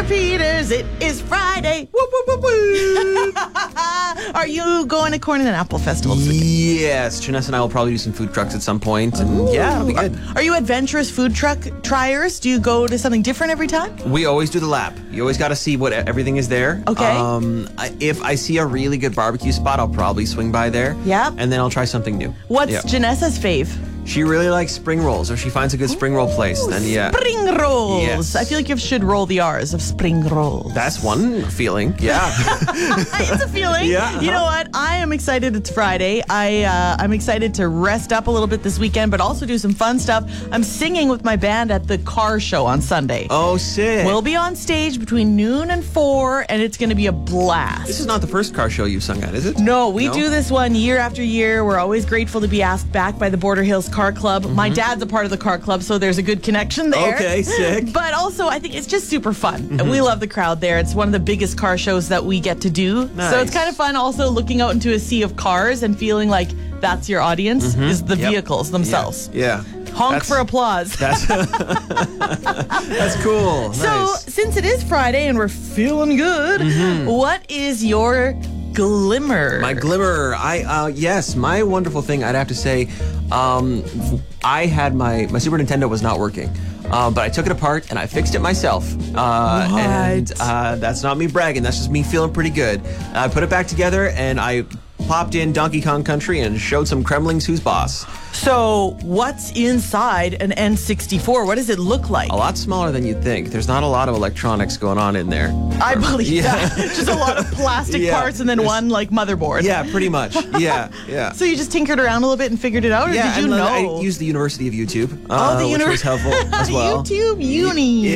Vanessa Peters. It is Friday. Woo, woo, woo, woo. Are you going to Corn and Apple Festival this weekend? Yes, Janessa and I will probably do some food trucks at some point, and yeah, it'll be good. Are you adventurous food truck triers? Do you go to something different every time? We always do the lap. You always got to see what everything is there. Okay. If I see a really good barbecue spot, I'll probably swing by there. Yep. And then I'll try something new. What's Yep. Janessa's fave? She really likes spring rolls, or she finds a good spring roll place. Then yeah. Spring rolls. Yes. I feel like you should roll the R's of spring rolls. That's one feeling. Yeah. It's a feeling. Yeah. You know what? I am excited. It's Friday. I'm excited to rest up a little bit this weekend, but also do some fun stuff. I'm singing with my band at the car show on Sunday. Oh, sick. We'll be on stage between noon and 4, and it's going to be a blast. This is not the first car show you've sung at, is it? No, we do this one year after year. We're always grateful to be asked back by the Border Hills Car Club. My dad's a part of the car club, so there's a good connection there. Okay, sick. But also, I think it's just super fun. We love the crowd there. It's one of the biggest car shows that we get to do. Nice. So it's kind of fun also looking out into a sea of cars and feeling like that's your audience, is the vehicles themselves. Yeah. Honk for applause. That's cool. So, Nice. since it is Friday and we're feeling good, what is your glimmer? My glimmer. Yes, my wonderful thing, I'd have to say, I had my Super Nintendo was not working. But I took it apart and I fixed it myself. And that's not me bragging. That's just me feeling pretty good. I put it back together and I popped in Donkey Kong Country and showed some Kremlings who's boss. So, what's inside an N64? What does it look like? A lot smaller than you'd think. There's not a lot of electronics going on in there. I believe Yeah. that. Just a lot of plastic Yeah. parts and then one like motherboard. Yeah, pretty much. Yeah. So you just tinkered around a little bit and figured it out, or Yeah, did you and know? I used the University of YouTube, the which was helpful as well. YouTube Uni.